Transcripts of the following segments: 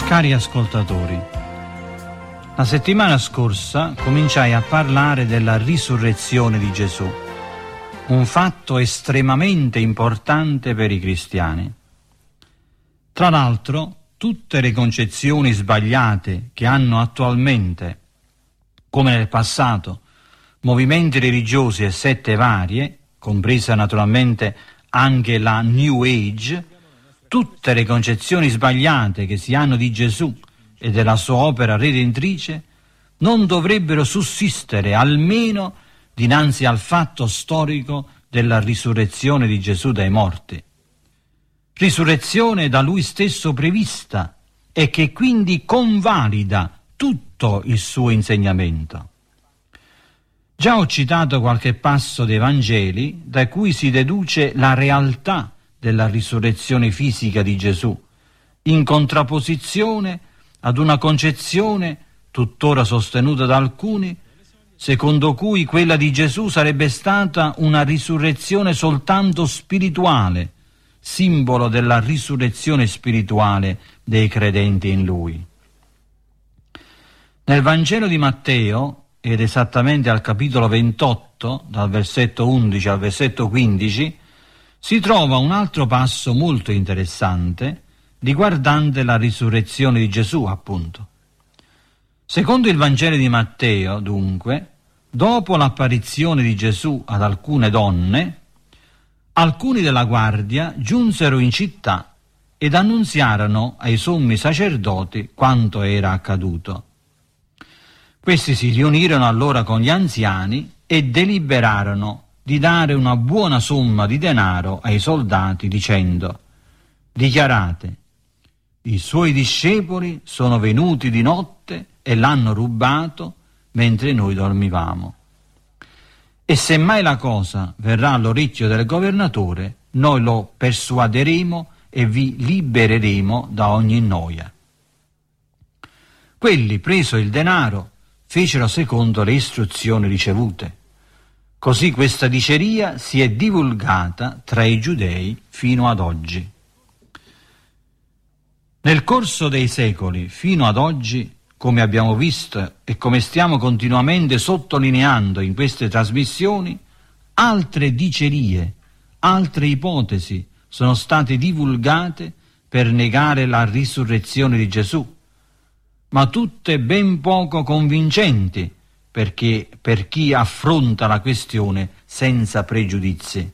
Cari ascoltatori, la settimana scorsa cominciai a parlare della risurrezione di Gesù, un fatto estremamente importante per i cristiani. Tra l'altro, tutte le concezioni sbagliate che hanno attualmente, come nel passato, movimenti religiosi e sette varie, compresa naturalmente anche la New Age, tutte le concezioni sbagliate che si hanno di Gesù e della sua opera redentrice non dovrebbero sussistere almeno dinanzi al fatto storico della risurrezione di Gesù dai morti. Risurrezione da lui stesso prevista e che quindi convalida tutto il suo insegnamento. Già ho citato qualche passo dei Vangeli da cui si deduce la realtà della risurrezione fisica di Gesù, in contrapposizione ad una concezione, tuttora sostenuta da alcuni, secondo cui quella di Gesù sarebbe stata una risurrezione soltanto spirituale, simbolo della risurrezione spirituale dei credenti in Lui. Nel Vangelo di Matteo, ed esattamente al capitolo 28, dal versetto 11 al versetto 15, si trova un altro passo molto interessante riguardante la risurrezione di Gesù, appunto. Secondo il Vangelo di Matteo, dunque, dopo l'apparizione di Gesù ad alcune donne, alcuni della guardia giunsero in città ed annunziarono ai sommi sacerdoti quanto era accaduto. Questi si riunirono allora con gli anziani e deliberarono di dare una buona somma di denaro ai soldati, dicendo: dichiarate, i suoi discepoli sono venuti di notte e l'hanno rubato mentre noi dormivamo. E se mai la cosa verrà all'orecchio del governatore, noi lo persuaderemo e vi libereremo da ogni noia. Quelli, preso il denaro, fecero secondo le istruzioni ricevute. Così questa diceria si è divulgata tra i giudei fino ad oggi. Nel corso dei secoli, fino ad oggi, come abbiamo visto e come stiamo continuamente sottolineando in queste trasmissioni, altre dicerie, altre ipotesi sono state divulgate per negare la risurrezione di Gesù, ma tutte ben poco convincenti, perché per chi affronta la questione senza pregiudizi.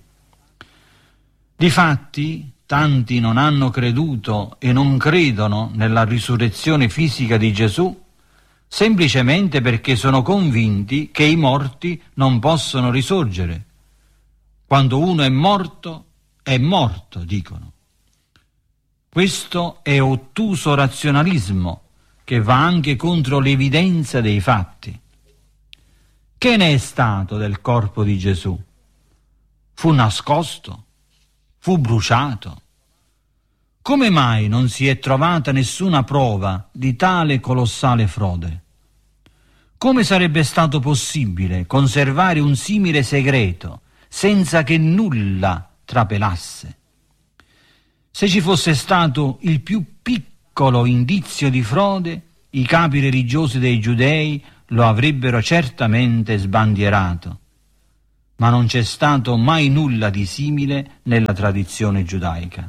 Difatti, tanti non hanno creduto e non credono nella risurrezione fisica di Gesù semplicemente perché sono convinti che i morti non possono risorgere. Quando uno è morto, dicono. Questo è ottuso razionalismo che va anche contro l'evidenza dei fatti. Che ne è stato del corpo di Gesù? Fu nascosto? Fu bruciato? Come mai non si è trovata nessuna prova di tale colossale frode? Come sarebbe stato possibile conservare un simile segreto senza che nulla trapelasse? Se ci fosse stato il più piccolo indizio di frode, i capi religiosi dei giudei lo avrebbero certamente sbandierato, ma non c'è stato mai nulla di simile nella tradizione giudaica.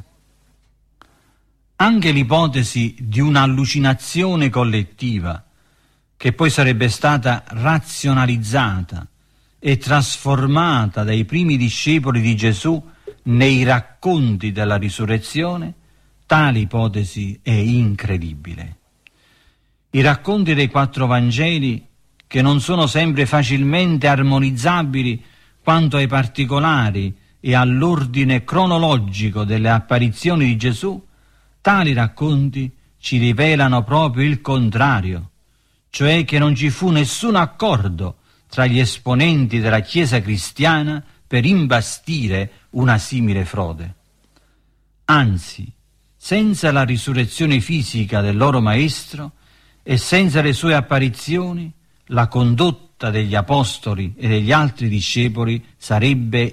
Anche l'ipotesi di un'allucinazione collettiva, che poi sarebbe stata razionalizzata e trasformata dai primi discepoli di Gesù nei racconti della risurrezione, tale ipotesi è incredibile. I racconti dei 4 Vangeli, che non sono sempre facilmente armonizzabili quanto ai particolari e all'ordine cronologico delle apparizioni di Gesù, tali racconti ci rivelano proprio il contrario, cioè che non ci fu nessun accordo tra gli esponenti della Chiesa cristiana per imbastire una simile frode. Anzi, senza la risurrezione fisica del loro Maestro e senza le sue apparizioni, la condotta degli apostoli e degli altri discepoli sarebbe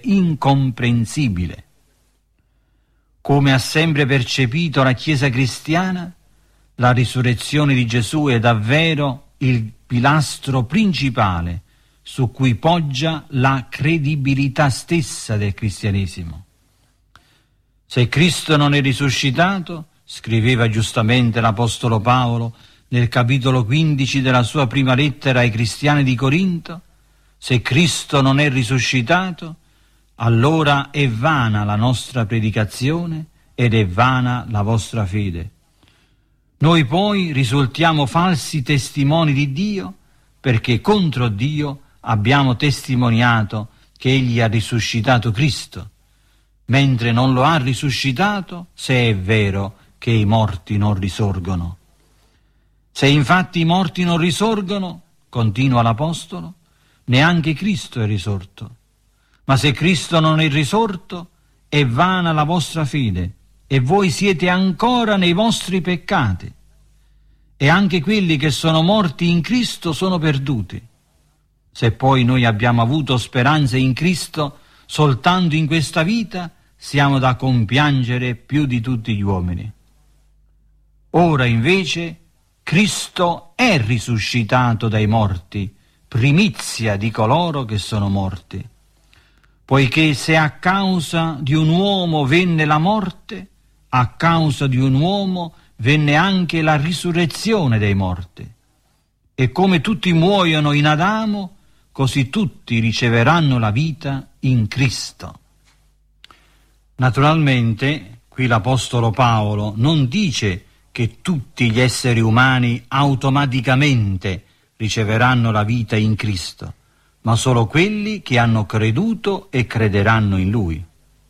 incomprensibile. Come ha sempre percepito la Chiesa cristiana, la risurrezione di Gesù è davvero il pilastro principale su cui poggia la credibilità stessa del cristianesimo. Se Cristo non è risuscitato, scriveva giustamente l'Apostolo Paolo nel capitolo 15 della sua prima lettera ai cristiani di Corinto, se Cristo non è risuscitato, allora è vana la nostra predicazione ed è vana la vostra fede. Noi poi risultiamo falsi testimoni di Dio, perché contro Dio abbiamo testimoniato che Egli ha risuscitato Cristo, mentre non lo ha risuscitato, se è vero che i morti non risorgono. Se infatti i morti non risorgono, continua l'Apostolo, neanche Cristo è risorto. Ma se Cristo non è risorto, è vana la vostra fede, e voi siete ancora nei vostri peccati. E anche quelli che sono morti in Cristo sono perduti. Se poi noi abbiamo avuto speranza in Cristo soltanto in questa vita, siamo da compiangere più di tutti gli uomini. Ora invece Cristo è risuscitato dai morti, primizia di coloro che sono morti. Poiché se a causa di un uomo venne la morte, a causa di un uomo venne anche la risurrezione dei morti. E come tutti muoiono in Adamo, così tutti riceveranno la vita in Cristo. Naturalmente, qui l'Apostolo Paolo non dice che tutti gli esseri umani automaticamente riceveranno la vita in Cristo, ma solo quelli che hanno creduto e crederanno in Lui.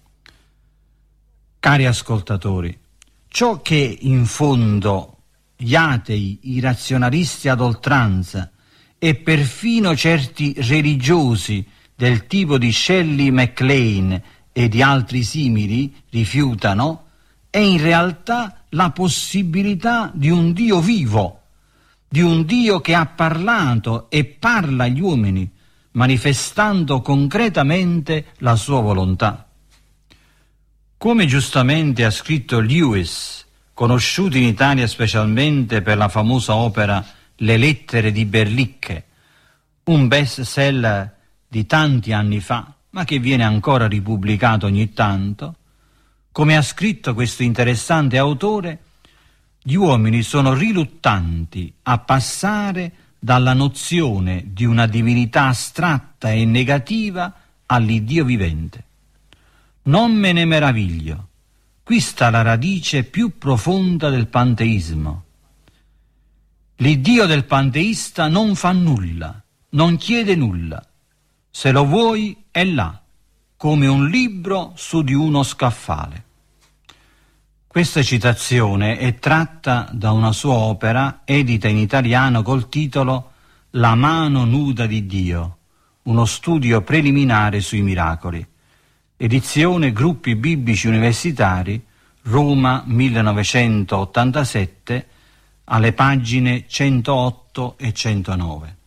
Cari ascoltatori, ciò che in fondo gli atei, i razionalisti ad oltranza e perfino certi religiosi del tipo di Shelley MacLaine e di altri simili rifiutano, è in realtà la possibilità di un Dio vivo, di un Dio che ha parlato e parla agli uomini, manifestando concretamente la sua volontà. Come giustamente ha scritto Lewis, conosciuto in Italia specialmente per la famosa opera Le lettere di Berlicche, un best seller di tanti anni fa, ma che viene ancora ripubblicato ogni tanto, come ha scritto questo interessante autore, gli uomini sono riluttanti a passare dalla nozione di una divinità astratta e negativa all'Iddio vivente. Non me ne meraviglio, qui sta la radice più profonda del panteismo. L'Iddio del panteista non fa nulla, non chiede nulla. Se lo vuoi è là, come un libro su di uno scaffale. Questa citazione è tratta da una sua opera edita in italiano col titolo La mano nuda di Dio, uno studio preliminare sui miracoli. Edizione Gruppi Biblici Universitari, Roma 1987, alle pagine 108 e 109.